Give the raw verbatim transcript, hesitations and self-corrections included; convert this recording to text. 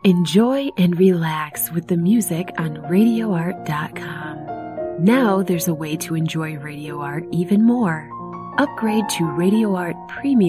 Enjoy and relax with the music on radio art dot com. Now there's a way to enjoy Radio Art even more. Upgrade to Radio Art Premium